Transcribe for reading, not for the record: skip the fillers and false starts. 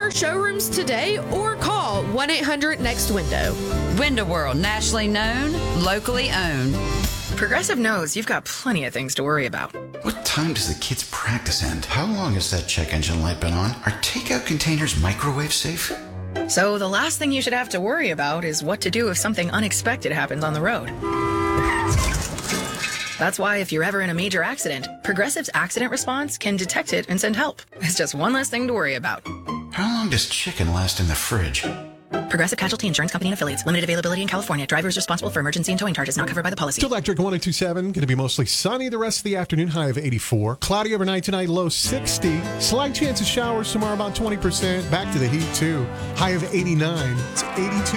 our showrooms today or call 1-800-NEXT-WINDOW. Window World, nationally known, locally owned. Progressive knows you've got plenty of things to worry about. What time does the kids' practice end? How long has that check engine light been on? Are takeout containers microwave safe? So the last thing you should have to worry about is what to do if something unexpected happens on the road. That's why if you're ever in a major accident, Progressive's accident response can detect it and send help. It's just one less thing to worry about. How long does chicken last in the fridge? Progressive Casualty Insurance Company and Affiliates. Limited availability in California. Driver is responsible for emergency and towing charges not covered by the policy. Electric 102.7. Going to be mostly sunny the rest of the afternoon. High of 84. Cloudy overnight tonight. Low 60. Slight chance of showers tomorrow, about 20%. Back to the heat, too. High of 89. It's 82